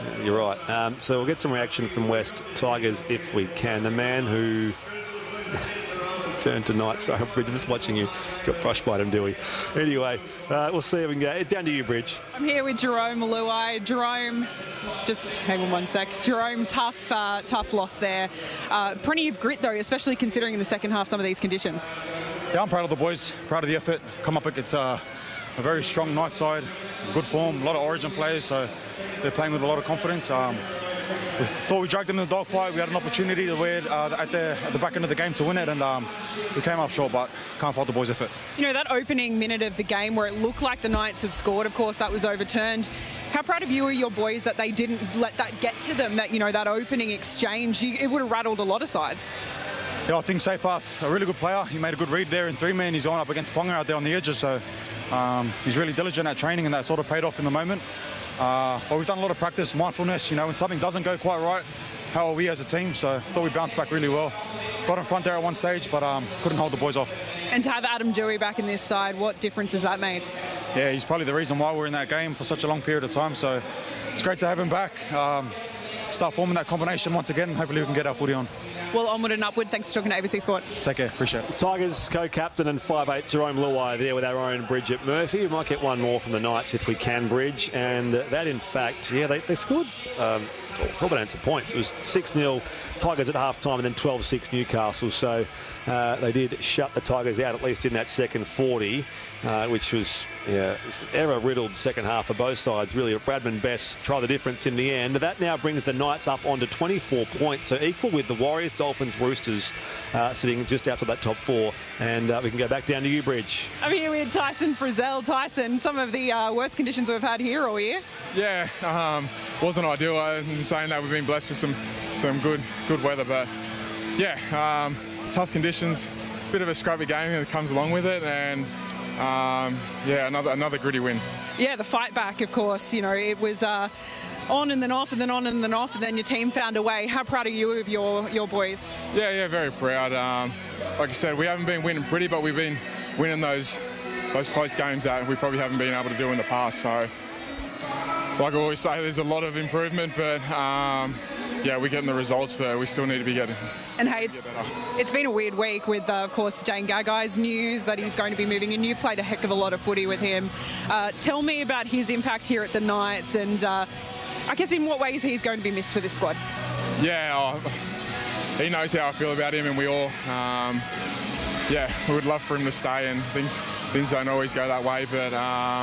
You're right. So we'll get some reaction from West Tigers if we can. The man who turned tonight, so Bridge, I'm just watching you. Got brushed by him, do we? Anyway, we'll see if we can go. Down to you, Bridge. I'm here with Jarome Luai. Jerome, just hang on one sec. Jerome, tough loss there. Plenty of grit, though, especially considering in the second half some of these conditions. Yeah, I'm proud of the boys, proud of the effort. Come up against a very strong night side, good form, a lot of Origin players, so they're playing with a lot of confidence. We thought we dragged them in the dogfight. We had an opportunity to win at the back end of the game to win it, and we came up short, but can't fault the boys' effort. You know, that opening minute of the game where it looked like the Knights had scored, of course, that was overturned. How proud of you are your boys that they didn't let that get to them, that, you know, that opening exchange? It would have rattled a lot of sides. Yeah, I think Seyfarth, a really good player. He made a good read there in 3-man. He's going up against Ponga out there on the edges, so he's really diligent at training, and that sort of paid off in the moment. But we've done a lot of practice, mindfulness, you know, when something doesn't go quite right, how are we as a team? So I thought we bounced back really well. Got in front there at one stage, but couldn't hold the boys off. And to have Adam Doueihi back in this side, what difference has that made? Yeah, he's probably the reason why we're in that game for such a long period of time. So it's great to have him back. Start forming that combination once again, and hopefully we can get our footy on. Well, onward and upward. Thanks for talking to ABC Sport. Take care. Appreciate it. Tigers co-captain and 5'8", Jarome Luai there with our own Bridget Murphy. We might get one more from the Knights if we can, Bridge. And that, in fact, yeah, they scored probably answer points. It was 6-0 Tigers at half-time and then 12-6 Newcastle. So they did shut the Tigers out, at least in that second 40, which was error-riddled second half for both sides. Really, Bradman Best try the difference in the end. That now brings the Knights up onto 24 points, so equal with the Warriors, Dolphins, Roosters, sitting just out to that top 4. And we can go back down to you, Bridge. I'm here with Tyson Frizzell. Tyson, some of the worst conditions we've had here all year. Yeah, wasn't ideal. In saying that, we've been blessed with some good weather, but yeah, tough conditions. Bit of a scrappy game that comes along with it, and yeah, another gritty win. Yeah, the fight back, of course. You know, it was on and then off and then on and then off, and then your team found a way. How proud are you of your boys? Yeah, very proud. Like I said, we haven't been winning pretty, but we've been winning those close games that we probably haven't been able to do in the past. So, like I always say, there's a lot of improvement, but yeah, we're getting the results, but we still need to be getting. And hey, it's been a weird week with, of course, Jane Gagai's news that he's going to be moving, and you played a heck of a lot of footy with him. Tell me about his impact here at the Knights, and I guess in what ways he's going to be missed for this squad. Yeah, he knows how I feel about him, and we all, yeah, we would love for him to stay, and things don't always go that way, but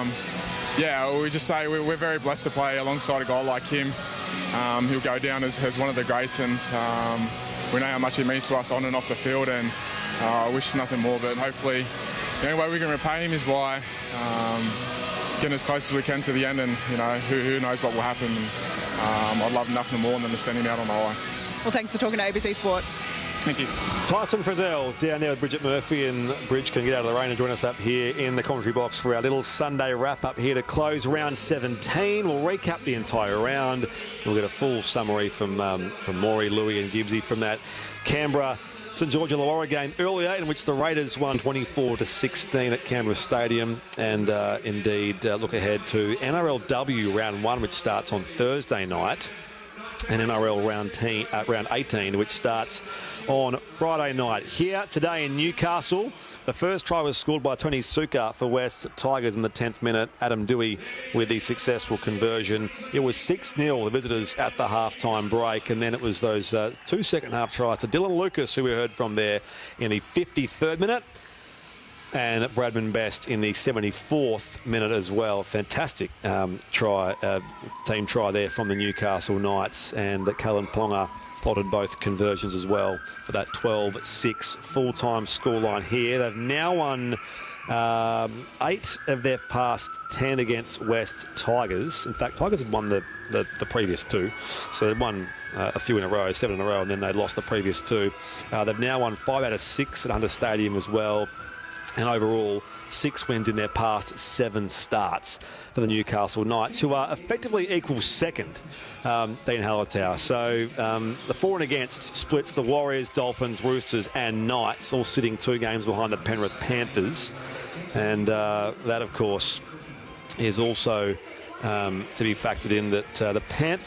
yeah, we just say we're very blessed to play alongside a guy like him. He'll go down as one of the greats, and we know how much it means to us on and off the field, and I wish nothing more, but hopefully the only way we can repay him is by getting as close as we can to the end, and you know, who knows what will happen. I'd love nothing more than to send him out on the high. Well, thanks for talking to ABC Sport. Thank you. Tyson Frizzell down there with Bridget Murphy, and Bridge can get out of the rain and join us up here in the commentary box for our little Sunday wrap-up here to close round 17. We'll recap the entire round. We'll get a full summary from Maury, Louis and Gibbsy from that Canberra St George Illawarra game earlier, in which the Raiders won 24-16 at Canberra Stadium, and indeed look ahead to NRLW round 1, which starts on Thursday night, and NRL round 18, which starts on Friday night. Here today in Newcastle, the first try was scored by Tony Suka for West Tigers in the 10th minute. Adam Doueihi with the successful conversion. It was 6-0, the visitors at the half-time break, and then it was those 2 second-half tries to Dylan Lucas, who we heard from there in the 53rd minute, and Bradman Best in the 74th minute as well. Fantastic team try there from the Newcastle Knights, and Callan Ponga slotted both conversions as well for that 12-6 full-time scoreline here. They've now won 8 of their past 10 against West Tigers. In fact, Tigers had won the previous 2, so they'd won a few in a row, 7 in a row, and then they'd lost the previous 2. They've now won 5 out of 6 at Hunter Stadium as well. And overall, 6 wins in their past 7 starts for the Newcastle Knights, who are effectively equal second, Dean Hallertau. So the for and against splits the Warriors, Dolphins, Roosters and Knights, all sitting 2 games behind the Penrith Panthers. And that, of course, is also to be factored in that the Panthers